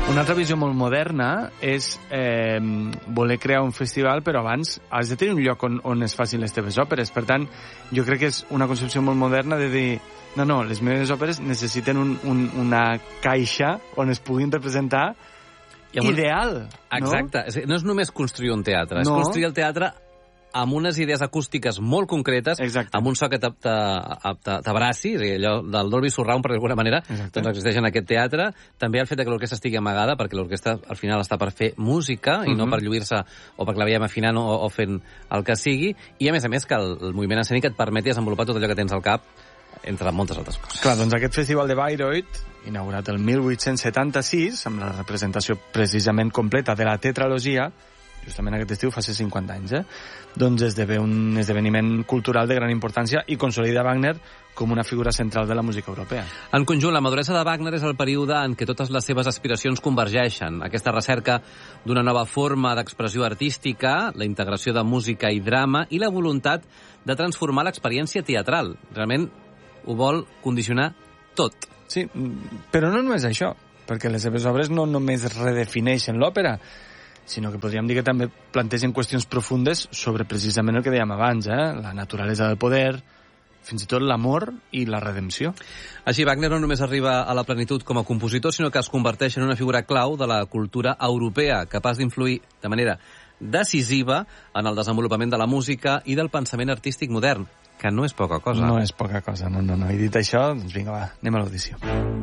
Una altra visió molt moderna és voler crear un festival, però abans has de tenir un lloc on es facin les teves òperes. Per tant, jo crec que és una concepció molt moderna de dir no, les meves òperes necessiten una caixa on es puguin representar ideal. Exacte. No és només construir un teatre, és construir el teatre amb unes idees acústiques molt concretes, amb un so que t'abraci, allò del Dolby Surround, per d'alguna manera, doncs existeix en aquest teatre. També el fet que l'orquestra estigui amagada, perquè l'orquestra al final està per fer música i no per lluir-se o perquè la veiem afinant o fent el que sigui, i a més que el moviment escènic et permeti desenvolupar tot allò que tens al cap, entre moltes altres coses. Clar, doncs aquest festival de Bayreuth, inaugurat el 1876, amb la representació precisament completa de la tetralogia, justament aquest estiu fa 50 anys, doncs esdevé un esdeveniment cultural de gran importància i consolida Wagner com una figura central de la música europea. En conjunt, la maduresa de Wagner és el període en què totes les seves aspiracions convergeixen. Aquesta recerca d'una nova forma d'expressió artística, la integració de música i drama i la voluntat de transformar l'experiència teatral. Realment ho vol condicionar tot. Sí, però no només això, perquè les seves obres no només redefineixen l'òpera, sinó que podríem dir que també plantegen qüestions profundes sobre precisament el que dèiem abans, la naturalesa del poder, fins i tot l'amor i la redempció. Així, Wagner no només arriba a la plenitud com a compositor, sinó que es converteix en una figura clau de la cultura europea, capaç d'influir de manera decisiva en el desenvolupament de la música i del pensament artístic modern, que no és poca cosa. No és poca cosa, no. I dit això, doncs vinga, va, anem a l'audició.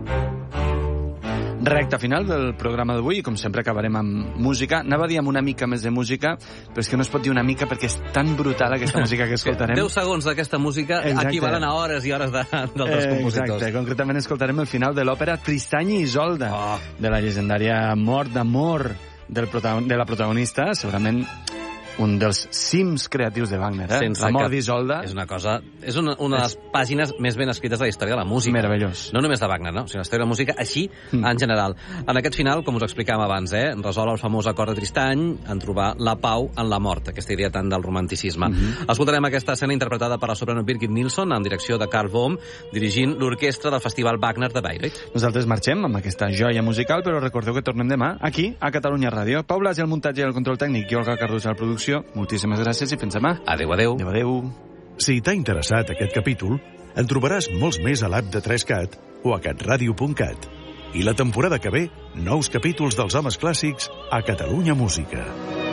Recta final del programa d'avui, i com sempre acabarem amb música. Anava a dir amb una mica més de música, però és que no es pot dir una mica perquè és tan brutal aquesta música que escoltarem. 10 segons d'aquesta música equivalen a hores i hores d'altres compositors. Exacte, concretament escoltarem el final de l'òpera Tristany i Isolda, de la llegendària mort d'amor de la protagonista, segurament un dels cims creatius de Wagner, La mort d'Isolda. És una cosa... És una de les pàgines més ben escrites de la història de la música. Meravellós. No només de Wagner, sinó la història de la música així, en general. En aquest final, com us explicàvem abans, resol el famós acord de Tristany en trobar la pau en la mort, aquesta idea tant del romanticisme. Escoltarem aquesta escena interpretada per la soprano Birgit Nilsson en direcció de Karl Bohm, dirigint l'orquestra del Festival Wagner de Bayreuth. Nosaltres marxem amb aquesta joia musical, però recordeu que tornem demà aquí, a Catalunya Ràdio. Pau Blas i el muntatge i el control tècnic, i Olga Cardús a la producció. Moltíssimes gràcies i fins demà. Adéu, adéu. Adéu, adéu. Si t'ha interessat aquest capítol, en trobaràs molts més a l'app de 3CAT o a catradio.cat. I la temporada que ve, nous capítols dels homes clàssics a Catalunya Música.